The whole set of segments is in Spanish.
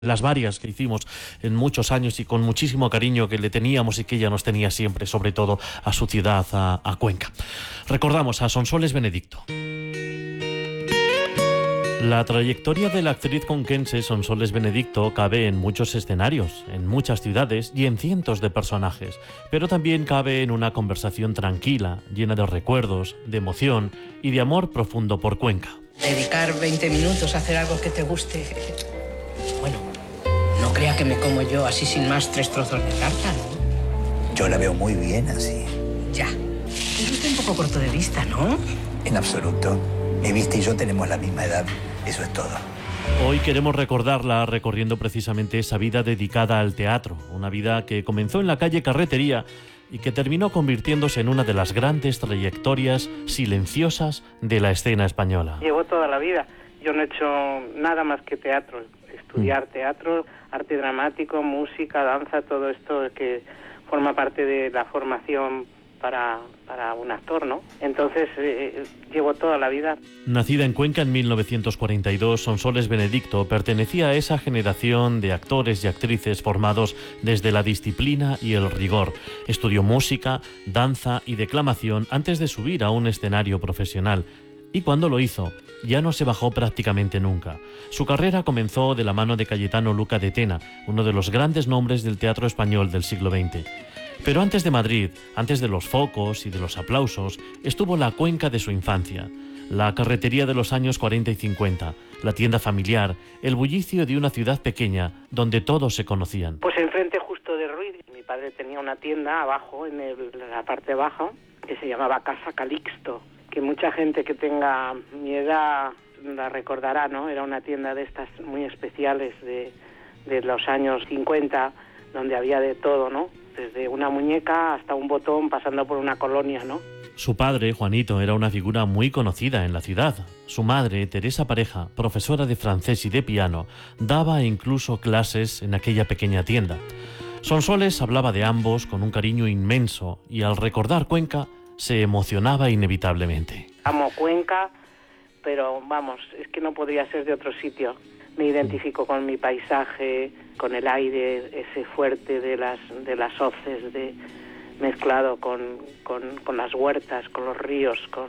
Las varias que hicimos en muchos años y con muchísimo cariño que le teníamos y que ella nos tenía siempre, sobre todo a su ciudad, a Cuenca. Recordamos a Sonsoles Benedicto. La trayectoria de la actriz conquense Sonsoles Benedicto cabe en muchos escenarios, en muchas ciudades y en cientos de personajes, pero también cabe en una conversación tranquila, llena de recuerdos, de emoción y de amor profundo por Cuenca. Dedicar 20 minutos a hacer algo que te guste. Bueno, no crea que me como yo así sin más 3 trozos de tarta, ¿no? Yo la veo muy bien así. Ya. Es usted un poco corto de vista, ¿no? En absoluto. Mi vista y yo tenemos la misma edad. Eso es todo. Hoy queremos recordarla recorriendo precisamente esa vida dedicada al teatro, una vida que comenzó en la calle Carretería y que terminó convirtiéndose en una de las grandes trayectorias silenciosas de la escena española. Llevo toda la vida. Yo no he hecho nada más que teatro, estudiar teatro, arte dramático, música, danza, todo esto que forma parte de la formación para un actor, ¿no? Entonces, llevo toda la vida. Nacida en Cuenca en 1942, Sonsoles Benedicto pertenecía a esa generación de actores y actrices formados desde la disciplina y el rigor. Estudió música, danza y declamación antes de subir a un escenario profesional. Y cuando lo hizo, ya no se bajó prácticamente nunca. Su carrera comenzó de la mano de Cayetano Luca de Tena, uno de los grandes nombres del teatro español del siglo XX. Pero antes de Madrid, antes de los focos y de los aplausos, estuvo la Cuenca de su infancia, la carretería de los años 40 y 50, la tienda familiar, el bullicio de una ciudad pequeña donde todos se conocían. Pues enfrente justo de Ruiz, mi padre tenía una tienda abajo, en la parte baja, que se llamaba Casa Calixto, que mucha gente que tenga mi edad la recordará, ¿no? Era una tienda de estas muy especiales de los años 50, donde había de todo, ¿no? Desde una muñeca hasta un botón, pasando por una colonia, ¿no? Su padre, Juanito, era una figura muy conocida en la ciudad. Su madre, Teresa Pareja, profesora de francés y de piano, daba incluso clases en aquella pequeña tienda. Sonsoles hablaba de ambos con un cariño inmenso y al recordar Cuenca se emocionaba inevitablemente. Amo Cuenca, pero vamos, es que no podría ser de otro sitio. Me identifico con mi paisaje, con el aire ese fuerte de las hoces, mezclado con las huertas, con los ríos, con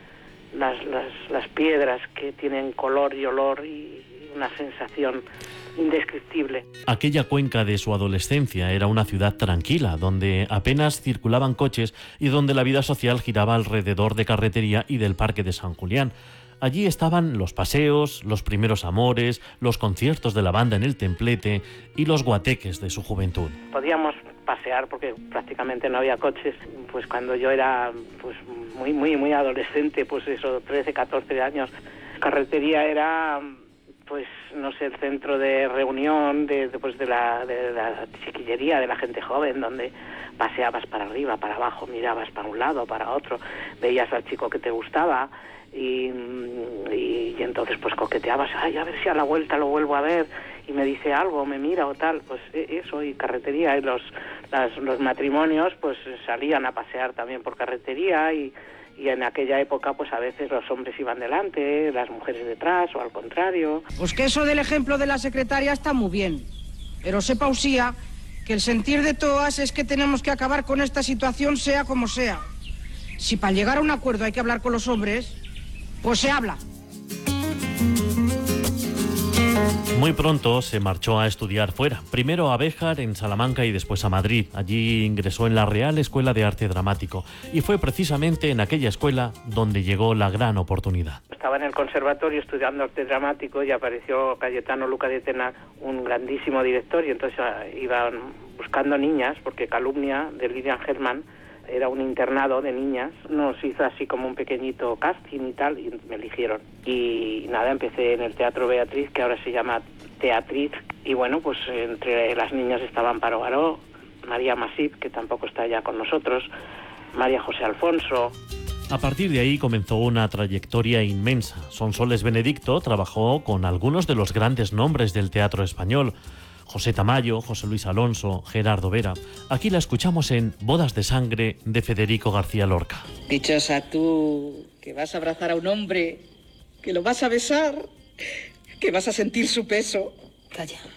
las piedras que tienen color y olor y una sensación indescriptible. Aquella Cuenca de su adolescencia era una ciudad tranquila, donde apenas circulaban coches y donde la vida social giraba alrededor de Carretería y del Parque de San Julián. Allí estaban los paseos, los primeros amores, los conciertos de la banda en el Templete y los guateques de su juventud. Podíamos pasear porque prácticamente no había coches. Pues cuando yo era pues muy adolescente, pues eso, 13, 14 años, Carretería era, pues no sé, el centro de reunión de la chiquillería, de la gente joven, donde paseabas para arriba, para abajo, mirabas para un lado, para otro, veías al chico que te gustaba y entonces pues coqueteabas, ay, a ver si a la vuelta lo vuelvo a ver y me dice algo, me mira o tal, pues eso. Y Carretería, y los matrimonios pues salían a pasear también por Carretería y en aquella época pues a veces los hombres iban delante, las mujeres detrás o al contrario. Pues que eso del ejemplo de la secretaria está muy bien, pero sepa usía que el sentir de todas es que tenemos que acabar con esta situación sea como sea. Si para llegar a un acuerdo hay que hablar con los hombres, pues se habla. Muy pronto se marchó a estudiar fuera, primero a Béjar, en Salamanca, y después a Madrid. Allí ingresó en la Real Escuela de Arte Dramático y fue precisamente en aquella escuela donde llegó la gran oportunidad. Estaba en el conservatorio estudiando arte dramático y apareció Cayetano Luca de Tena, un grandísimo director, y entonces iban buscando niñas, porque Calumnia, de Lilian Herman, era un internado de niñas. Nos hizo así como un pequeñito casting y tal, y me eligieron. Y nada, empecé en el Teatro Beatriz, que ahora se llama Teatriz, y bueno, pues entre las niñas estaban Amparo Baró, María Masip, que tampoco está ya con nosotros, María José Alfonso. A partir de ahí comenzó una trayectoria inmensa. Sonsoles Benedicto trabajó con algunos de los grandes nombres del teatro español: José Tamayo, José Luis Alonso, Gerardo Vera. Aquí la escuchamos en Bodas de Sangre, de Federico García Lorca. Dichosa tú, que vas a abrazar a un hombre, que lo vas a besar, que vas a sentir su peso. Calla.